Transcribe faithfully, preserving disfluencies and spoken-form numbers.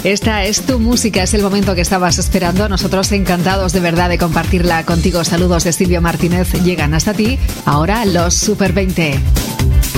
Esta es tu música, es el momento que estabas esperando. Nosotros encantados de verdad de compartirla contigo. Saludos de Silvia Martínez llegan hasta ti. Ahora los Super veinte.